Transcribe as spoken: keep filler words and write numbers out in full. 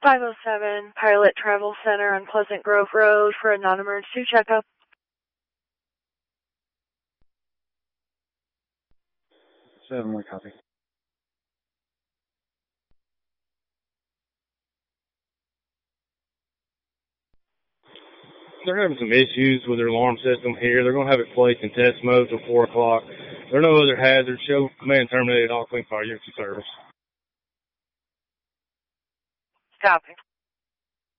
five oh seven Pilot Travel Center on Pleasant Grove Road for a non-emergency checkup. seven one copy. They're having some issues with their alarm system here. They're going to have it placed in test mode till four o'clock. There are no other hazards. Show command terminated all clean fire emergency service. Copy.